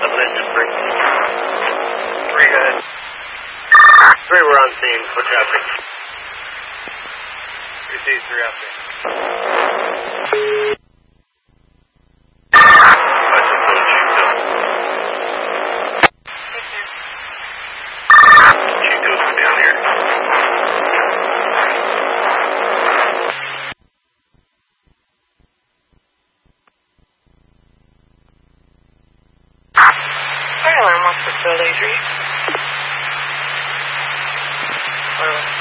engine 3. 3, go ahead. 3, we're on scene. Foot traffic. 3C, 3 out there. Down here. Fire alarm wants to fill A3.